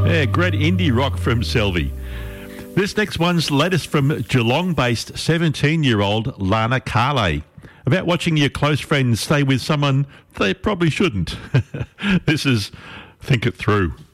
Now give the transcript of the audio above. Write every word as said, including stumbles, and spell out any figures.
Yeah, great indie rock from Selby. This next one's latest from Geelong-based seventeen-year-old Lana Carley about watching your close friends stay with someone they probably shouldn't. This is Think It Through.